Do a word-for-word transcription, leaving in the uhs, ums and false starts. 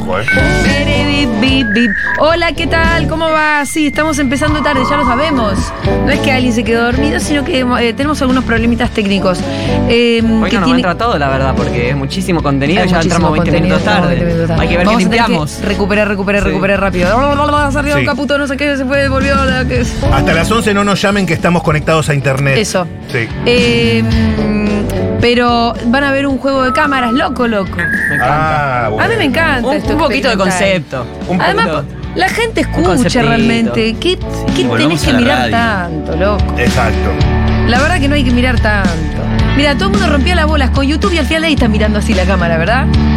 loco, ¿eh? Hola, ¿qué tal? ¿Cómo va? Sí, estamos empezando tarde, ya lo sabemos. No es que alguien se quedó dormido, sino que eh, tenemos algunos problemitas técnicos. Eh, Hoy no nos tiene... va a entrar todo, la verdad, porque es muchísimo contenido y ya muchísimo entramos veinte minutos tarde. veinte minutos tarde. Hay que ver Vamos qué a tener limpiamos. que recuperar, recuperar, Sí. recuperar rápido. Arriba Sí. un caputo, no sé qué, se fue, volvió. Que... Hasta las once no nos llamen que estamos conectados a internet. Eso. Sí. Eh, pero van a ver un juego de cámaras, loco, loco. Me encanta. Ah, bueno. A mí me encanta un, esto. un poquito de experimental. concepto. Un Además, poquito. la gente Un escucha conceptito. realmente. ¿Qué, qué volvemos tenés que a la mirar radio. tanto, loco? Exacto. La verdad que no hay que mirar tanto. Mira, todo el mundo rompía las bolas con YouTube y al final ahí está mirando así la cámara, ¿verdad?